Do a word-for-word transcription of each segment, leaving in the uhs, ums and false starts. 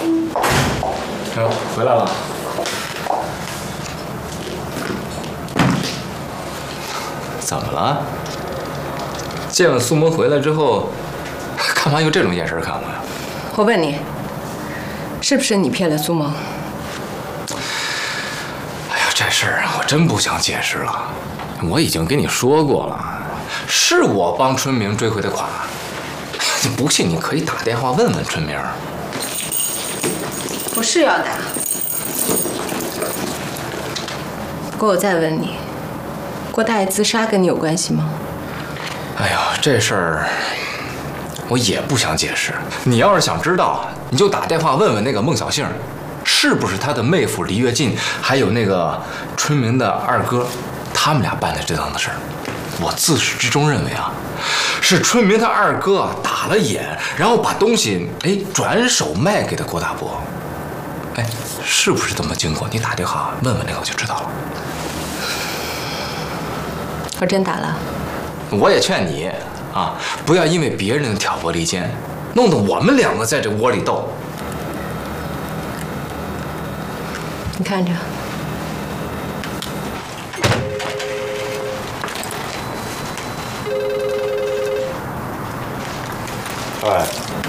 哟，回来了。怎么了？见了苏萌回来之后，干嘛用这种眼神看我呀？ 我问你，是不是你骗了苏萌？ 哎呀，这事儿啊，我真不想解释了。我已经跟你说过了，是我帮春明追回的款。你不信，你可以打电话问问春明。 我是要打，不过我再问你，郭大爷自杀跟你有关系吗？ 哎呀，这事儿我也不想解释。你要是想知道，你就打电话问问那个孟小杏，是不是他的妹夫黎跃进，还有那个春明的二哥，他们俩办的这档子事儿。我自始至终认为啊，是春明他二哥打了眼，然后把东西哎转手卖给了郭大伯。哎，是不是这么经过？你打电话问问那个，我就知道了。 我真打了。 我也劝你啊，不要因为别人的挑拨离间，弄得我们两个在这窝里斗。 你看着。 哎，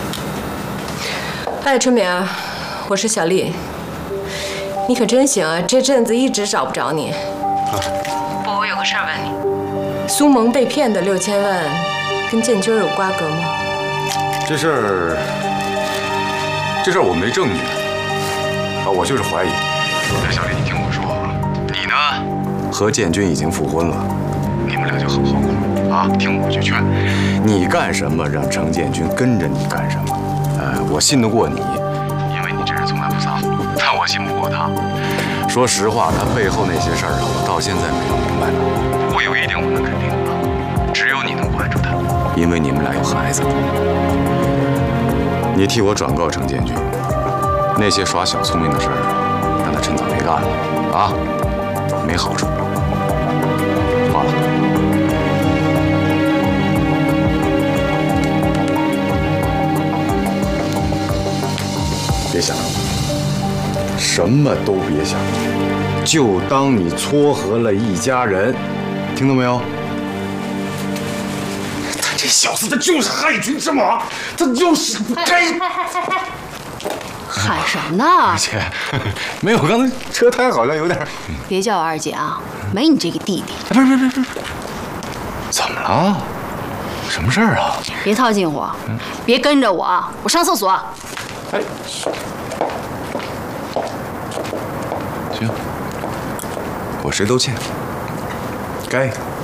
哎，春明，我是小丽。你可真行啊，这阵子一直找不着你。啊，不，我有个事儿问你。苏萌被骗的六千万，跟建军有瓜葛吗？ 这事儿，这事儿我没证据啊，我就是怀疑。小丽，你听我说，你呢和建军已经复婚了，你们俩就好好过啊，听我句劝。你干什么让程建军跟着你干什么？呃，我信得过你，因为你这人从来不撒谎，但我信不过他。说实话，他背后那些事儿啊，我到现在没弄明白呢。不过有一点我能肯定的，只有你能管住他，因为你们俩有孩子。你替我转告程建军，那些耍小聪明的事儿，让他趁早别干了啊，没好处。挂了。别想，什么都别想，就当你撮合了一家人，听到没有？他这小子，他就是害群之马，他就是不该。 喊什么呢？ 姐，没有，刚才车胎好像有点。 别叫我二姐啊，没你这个弟弟。 不是不是不是不是，怎么了？什么事儿啊？ 别套近乎，别跟着我啊！我上厕所。 哎，行，我谁都欠，该